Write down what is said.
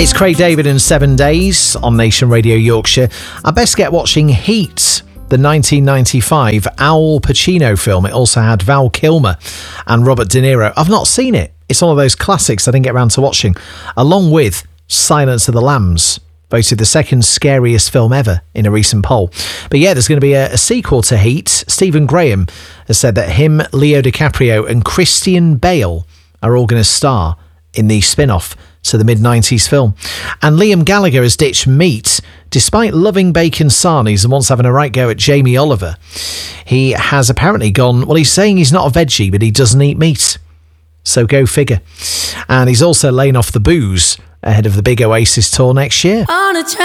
It's Craig David in 7 Days on Nation Radio Yorkshire. I best get watching Heat, the 1995 Al Pacino film. It also had Val Kilmer and Robert De Niro. I've not seen it. It's one of those classics I didn't get around to watching, along with Silence of the Lambs, voted the second scariest film ever in a recent poll. But yeah, there's going to be a sequel to Heat. Stephen Graham has said that him, Leo DiCaprio and Christian Bale are all going to star in the spin-off to the mid-90s film. And Liam Gallagher has ditched meat. Despite loving bacon sarnies and wants having a right go at Jamie Oliver, he has apparently gone, well, he's saying he's not a veggie, but he doesn't eat meat. So go figure. And he's also laying off the booze ahead of the big Oasis tour next year.